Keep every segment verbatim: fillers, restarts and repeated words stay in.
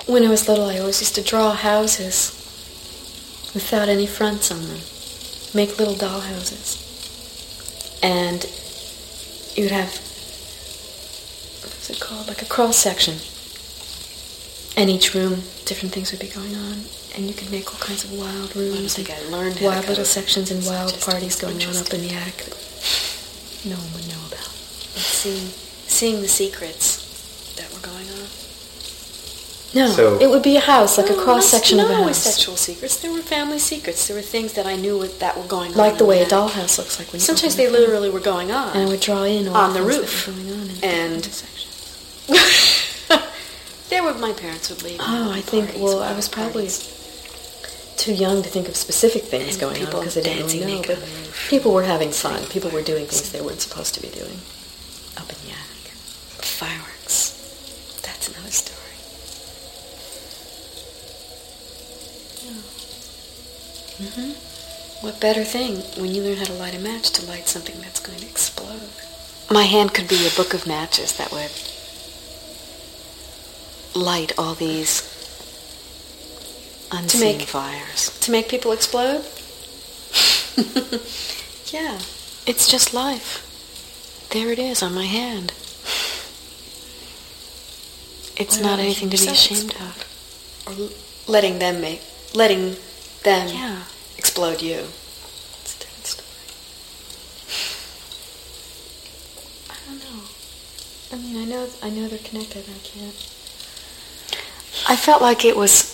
When I was little, I always used to draw houses without any fronts on them. Make little doll houses. And you'd have, what's it called, like a cross section. And each room, different things would be going on. And you could make all kinds of wild rooms and I learned wild little sections and wild parties going on up in the attic that no one would know about. And seeing, seeing the secrets that were going on. No, So- it would be a house, like No, a cross-section not of a always house. sexual secrets. There were family secrets. There were things that I knew what- that were going on. Like the way a in that. dollhouse looks like when you Sometimes open they it. literally were going on. And I would draw in all On the the things roof. that were going on in And- different sections. There were my parents would leave. Oh, I think, parties, well, I wild was probably parties. too young to think of specific things And going on people because I didn't really dancing know, naked but on the roof. people were having fun. People were doing things they weren't supposed to be doing up in the attic. Fireworks. That's another story. Mm-hmm. What better thing when you learn how to light a match to light something that's going to explode? My hand could be a book of matches that would light all these unseen To make- fires. To make people explode? Yeah, it's just life. There it is on my hand. It's Why not not anything to be yourself ashamed of. Or l- letting them make, letting them Yeah. explode you. It's a different story. I don't know. I mean, I know, I know they're connected. I can't. I felt like it was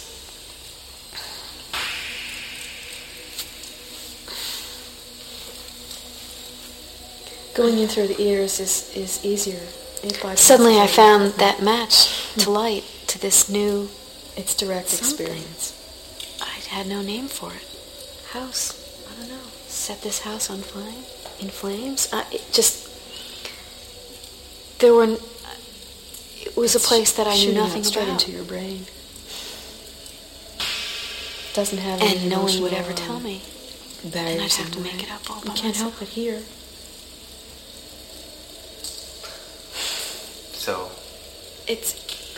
Going in through the ears is, is easier. It bypasses suddenly I all found the- that match to light to this new. It's direct Something. experience. I had no name for it. House. I don't know. Set this house on flame. In flames. I, it just. There were. n- It was a place that I knew Shooting nothing out straight about. into your brain. Doesn't have any And no one would emotional, ever tell um, me. barriers And I'd have in to the make way. it up all You by can't myself. help it here. So, It's.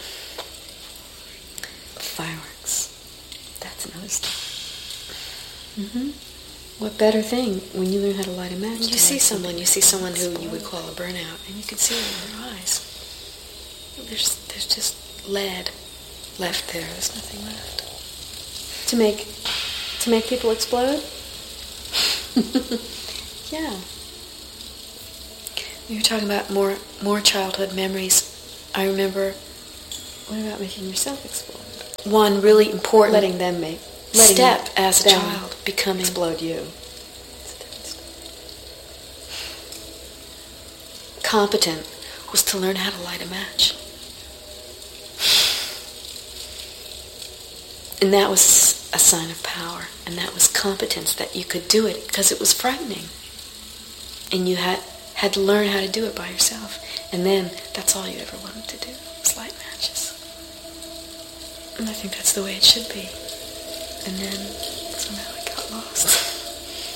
Fireworks. That's another story. Mm-hmm. What better thing when you learn how to light a match? You to see light someone, something you see that's someone who you would explode. call a burnout, and you can see it in their eyes. There's, there's just lead left there. There's nothing left. To make, to make people explode? Yeah. You were talking about more, more childhood memories. I remember What about making yourself explode? one really important Letting them make, letting step as a them child, becoming explode you. It's a different story. Competent was to learn how to light a match. And that was a sign of power, and that was competence, that you could do it, because it was frightening. And you had, had to learn how to do it by yourself. And then that's all you ever wanted to do, was light matches. And I think that's the way it should be. And then somehow it got lost.